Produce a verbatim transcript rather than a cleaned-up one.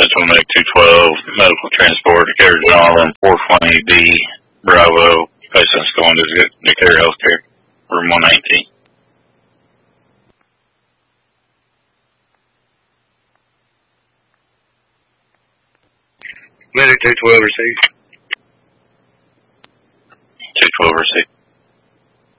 Central Medic two twelve, medical transport, Decatur General, and four twenty B, Bravo, patients going to Decatur Healthcare, room one nineteen. Medic two twelve received.